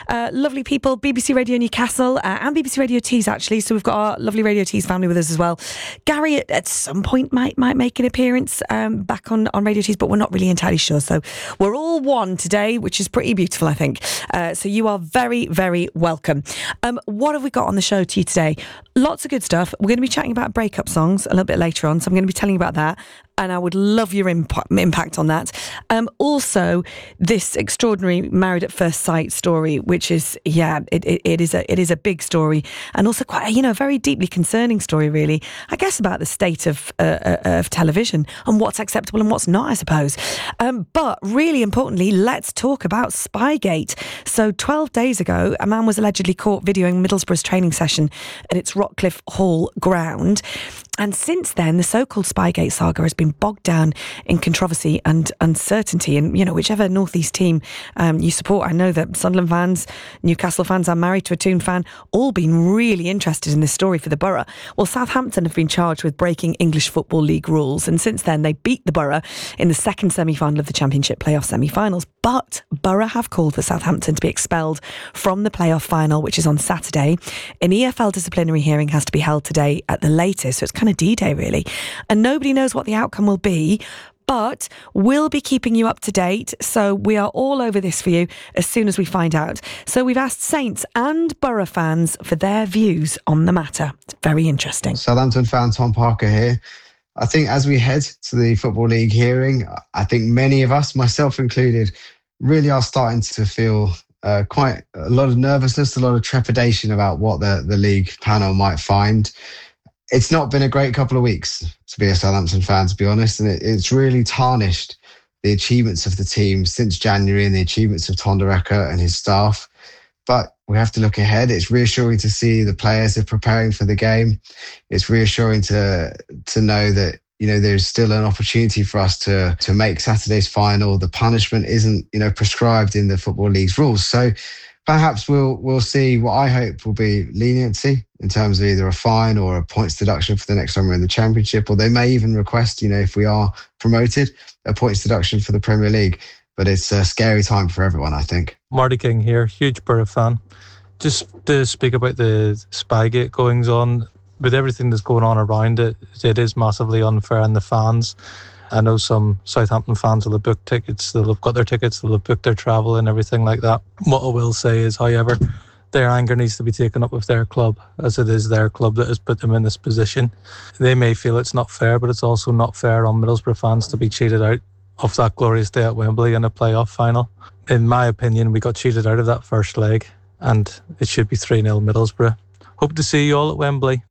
Lovely people, BBC Radio Newcastle and BBC Radio Tees, actually. So we've got our lovely Radio Tees family with us as well. Gary at some point might make an appearance back on Radio Tees, but we're not really entirely sure. So we're all one today, which is pretty beautiful, I think. So you are very, very welcome. What have we got on the show to you today? Lots of good stuff. We're going to be chatting about breakup songs a little bit later on, so I'm going to be telling you about that. And I would love your impact on that. Also, this extraordinary Married at First Sight story, which is, it is a big story, and also quite a very deeply concerning story, really. I guess about the state of television and what's acceptable and what's not, I suppose. But really importantly, let's talk about Spygate. So 12 days ago, a man was allegedly caught videoing Middlesbrough's training session at its Rockcliffe Hall ground. And since then, the so-called Spygate saga has been bogged down in controversy and uncertainty. And, whichever North East team you support, I know that Sunderland fans, Newcastle fans, I'm married to a Toon fan, all been really interested in this story for the Borough. Well, Southampton have been charged with breaking English Football League rules. And since then, they beat the Borough in the second semi-final of the Championship playoff semi-finals. But Borough have called for Southampton to be expelled from the playoff final, which is on Saturday. An EFL disciplinary hearing has to be held today at the latest. So it's kind of D-Day, really. And nobody knows what the outcome will be, but we'll be keeping you up to date. So we are all over this for you as soon as we find out. So we've asked Saints and Borough fans for their views on the matter. It's very interesting. Southampton fan Tom Parker here. I think as we head to the Football League hearing, I think many of us, myself included, really are starting to feel quite a lot of nervousness, a lot of trepidation about what the league panel might find. It's not been a great couple of weeks to be a Southampton fan, to be honest, and it's really tarnished the achievements of the team since January and the achievements of Tondereka and his staff. But we have to look ahead. It's reassuring to see the players are preparing for the game. It's reassuring to know that there's still an opportunity for us to make Saturday's final. The punishment isn't prescribed in the Football League's rules. So perhaps we'll see what I hope will be leniency in terms of either a fine or a points deduction for the next time we're in the Championship, or they may even request, if we are promoted, a points deduction for the Premier League. But it's a scary time for everyone, I think. Marty King here, huge Borough fan. Just to speak about the Spygate goings on, with everything that's going on around it, it is massively unfair on the fans. I know some Southampton fans will have booked tickets, they'll have got their tickets, they'll have booked their travel and everything like that. What I will say is, however, their anger needs to be taken up with their club, as it is their club that has put them in this position. They may feel it's not fair, but it's also not fair on Middlesbrough fans to be cheated out of that glorious day at Wembley in a playoff final. In my opinion, we got cheated out of that first leg, and it should be 3-0 Middlesbrough. Hope to see you all at Wembley.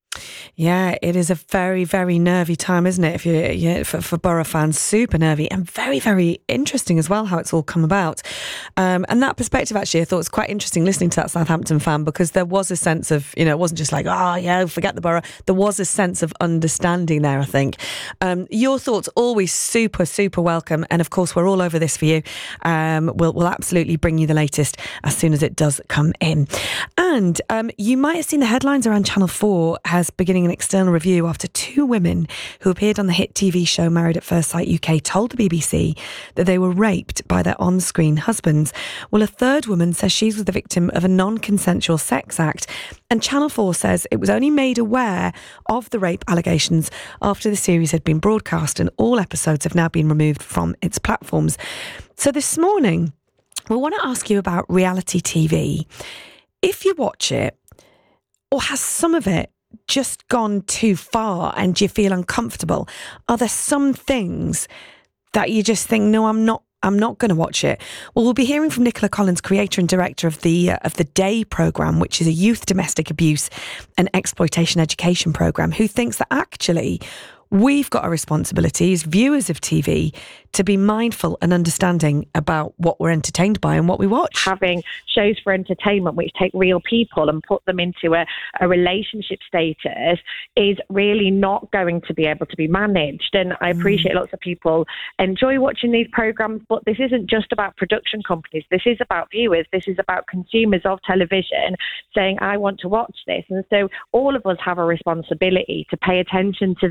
Yeah, it is a very, very nervy time, isn't it? For Borough fans, super nervy and very, very interesting as well how it's all come about. And that perspective, actually, I thought was quite interesting listening to that Southampton fan, because there was a sense of, it wasn't just like, forget the Borough. There was a sense of understanding there, I think. Your thoughts always super, super welcome. And of course, we're all over this for you. We'll absolutely bring you the latest as soon as it does come in. And you might have seen the headlines around Channel 4 has beginning an external review after two women who appeared on the hit TV show Married at First Sight UK told the BBC that they were raped by their on-screen husbands. Well, a third woman says she was the victim of a non-consensual sex act, and Channel 4 says it was only made aware of the rape allegations after the series had been broadcast, and all episodes have now been removed from its platforms. So this morning, we want to ask you about reality TV. If you watch it, or has some of it just gone too far and you feel uncomfortable? Are there some things that you just think, no, I'm not going to watch it? Well, we'll be hearing from Nicola Collins, creator and director of the Day programme, which is a youth domestic abuse and exploitation education programme, who thinks that actually we've got a responsibility as viewers of TV to be mindful and understanding about what we're entertained by and what we watch. Having shows for entertainment which take real people and put them into a relationship status is really not going to be able to be managed. And I appreciate lots of people enjoy watching these programmes, but this isn't just about production companies. This is about viewers. This is about consumers of television saying, I want to watch this. And so all of us have a responsibility to pay attention to this and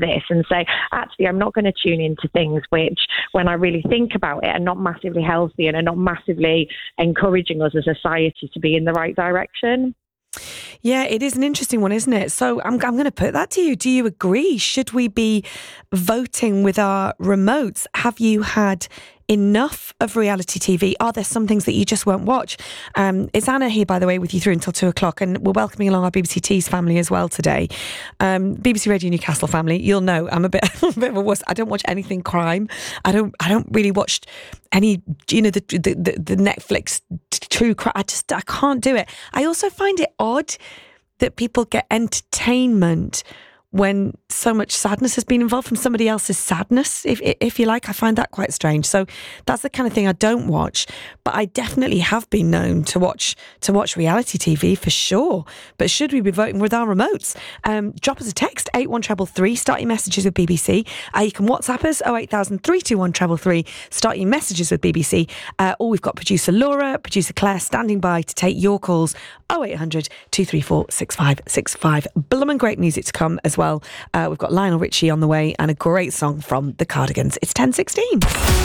and say, actually, I'm not going to tune into things which, when I really think about it, are not massively healthy and are not massively encouraging us as a society to be in the right direction. Yeah, it is an interesting one, isn't it? So I'm going to put that to you. Do you agree? Should we be voting with our remotes? Have you had enough of reality TV? Are there some things that you just won't watch? It's Anna here, by the way, with you through until 2:00, and we're welcoming along our BBC Tees family as well today. BBC Radio Newcastle family, you'll know I'm a bit of a wuss. I don't watch anything crime. I don't really watch any, the Netflix true crime. I can't do it. I also find it odd that people get entertainment when so much sadness has been involved from somebody else's sadness, if you like. I find that quite strange. So that's the kind of thing I don't watch, but I definitely have been known to watch reality TV for sure. But should we be voting with our remotes? Drop us a text, 81333, start your messages with BBC. You can WhatsApp us, 08000 321 333, start your messages with BBC. Or we've got producer Laura, producer Claire standing by to take your calls, 0800 234 6565. Blooming great music to come as well. We've got Lionel Richie on the way and a great song from the Cardigans. It's 10:16.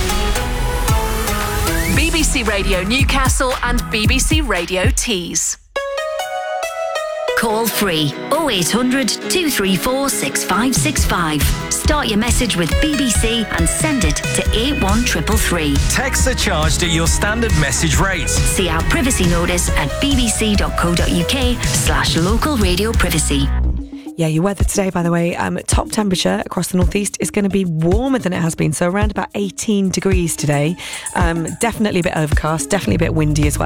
BBC Radio Newcastle and BBC Radio Tees. Call free 0800 234 6565. Start your message with BBC and send it to 81333. Texts are charged at your standard message rate. See our privacy notice at bbc.co.uk/local radio privacy. Yeah, your weather today, by the way, top temperature across the northeast is going to be warmer than it has been. So around about 18 degrees today. Definitely a bit overcast, definitely a bit windy as well.